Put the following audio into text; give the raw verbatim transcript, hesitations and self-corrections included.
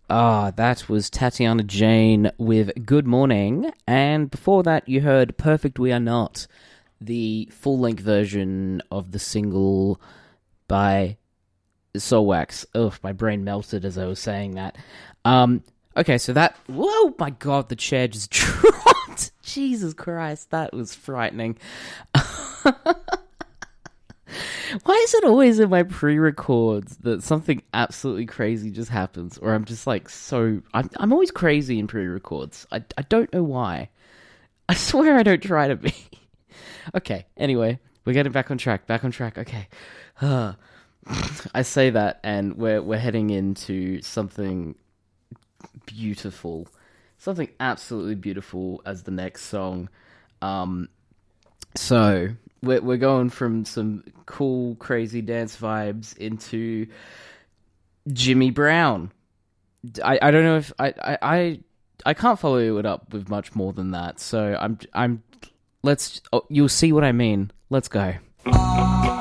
Ah, that was Tatiana Jane with Good Morning, and before that you heard Perfect We Are Not, the full-length version of the single by Soulwax. Ugh, my brain melted as I was saying that. Um, okay, so that... Whoa, my god, the chair just dropped! Jesus Christ, that was frightening. Why is it always in my pre-records that something absolutely crazy just happens? Or I'm just like so... I'm, I'm always crazy in pre-records. I, I don't know why. I swear I don't try to be. Okay, anyway, we're getting back on track. Back on track, okay. Uh, I say that and we're, we're heading into something beautiful. Something absolutely beautiful as the next song. Um, so... We're we're going from some cool, crazy dance vibes into Jimmy Brown. I, I don't know if I, I, I I can't follow it up with much more than that. So I'm I'm let's oh, you'll see what I mean. Let's go.